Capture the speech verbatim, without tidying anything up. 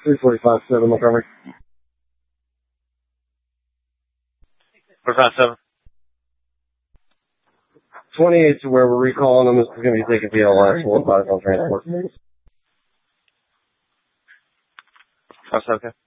three forty-five seven Montgomery. forty-five seven. twenty-eight to where we're recalling them. This is going to be taken via last four five on transport. That's okay.